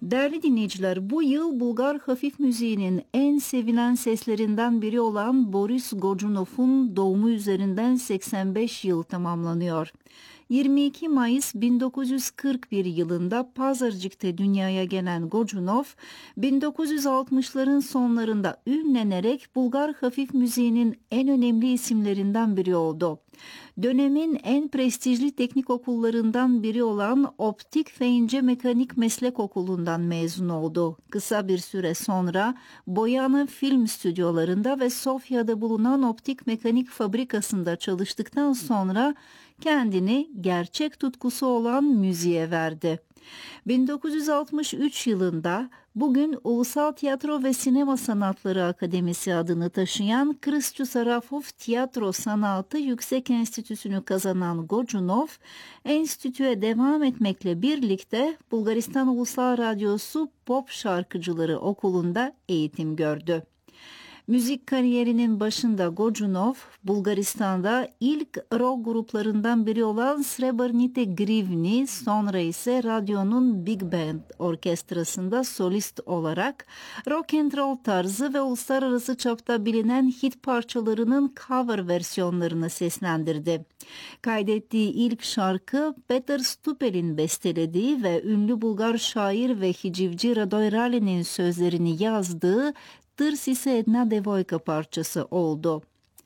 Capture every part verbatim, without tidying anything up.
Değerli dinleyiciler, bu yıl Bulgar hafif müziğinin en sevilen seslerinden biri olan Boris Godunov'un doğumu üzerinden seksen beş yıl tamamlanıyor. yirmi iki Mayıs bin dokuz yüz kırk bir yılında Pazarcık'ta dünyaya gelen Godunov, bin dokuz yüz altmışların sonlarında ünlenerek Bulgar hafif müziğinin en önemli isimlerinden biri oldu. Dönemin en prestijli teknik okullarından biri olan Optik ve İnce Mekanik Meslek Okulu'ndan mezun oldu. Kısa bir süre sonra Boyana Film Stüdyolarında ve Sofya'da bulunan optik mekanik fabrikasında çalıştıktan sonra kendini gerçek tutkusu olan müziğe verdi. bin dokuz yüz altmış üç yılında bugün Ulusal Tiyatro ve Sinema Sanatları Akademisi adını taşıyan Kristju Sarafov Tiyatro Sanatı Yüksek Enstitüsü'nü kazanan Godunov, enstitüye devam etmekle birlikte Bulgaristan Ulusal Radyosu Pop Şarkıcıları Okulu'nda eğitim gördü. Müzik kariyerinin başında Godunov, Bulgaristan'da ilk rock gruplarından biri olan Srebrnite Grivni, sonra ise radyonun Big Band orkestrasında solist olarak rock and roll tarzı ve uluslararası çapta bilinen hit parçalarının cover versiyonlarını seslendirdi. Kaydettiği ilk şarkı Petar Stupel'in bestelediği ve ünlü Bulgar şair ve hicivci Radoj Rali'nin sözlerini yazdığı Tırsi se една devojka parçası oldu.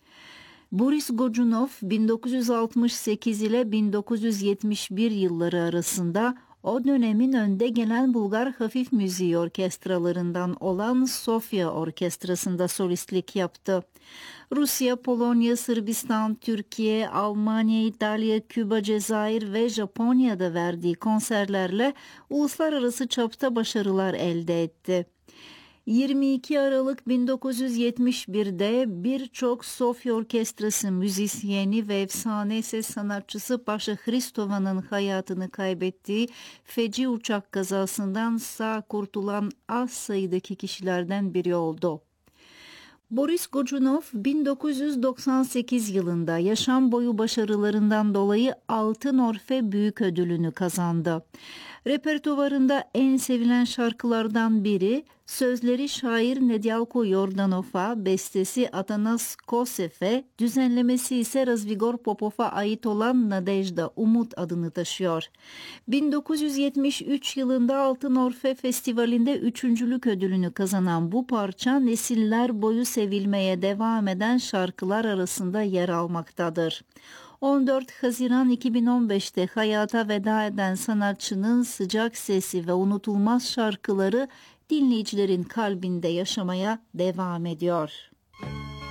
Boris Godunov bin dokuz yüz altmış sekiz ile bin dokuz yüz yetmiş bir yılları arasında o dönemin önde gelen Bulgar hafif müziği orkestralarından olan Sofya Orkestrası'nda solistlik yaptı. Rusya, Polonya, Sırbistan, Türkiye, Almanya, İtalya, Küba, Cezayir ve Japonya'da verdiği konserlerle uluslararası çapta başarılar elde etti. yirmi iki Aralık bin dokuz yüz yetmiş bir'de birçok Sofya Orkestrası müzisyeni ve efsane ses sanatçısı Paşa Hristova'nın hayatını kaybettiği feci uçak kazasından sağ kurtulan az sayıdaki kişilerden biri oldu. Boris Godunov bin dokuz yüz doksan sekiz yılında yaşam boyu başarılarından dolayı Altın Orfe Büyük Ödülünü kazandı. Repertuvarında en sevilen şarkılardan biri, sözleri şair Nedyalko Yordanov'a, bestesi Atanas Kosev'e, düzenlemesi ise Razvigor Popov'a ait olan Nadejda Umut adını taşıyor. bin dokuz yüz yetmiş üç yılında Altın Orfe Festivali'nde üçüncülük ödülünü kazanan bu parça nesiller boyu sevilmeye devam eden şarkılar arasında yer almaktadır. on dört Haziran iki bin on beş'te hayata veda eden sanatçının sıcak sesi ve unutulmaz şarkıları dinleyicilerin kalbinde yaşamaya devam ediyor.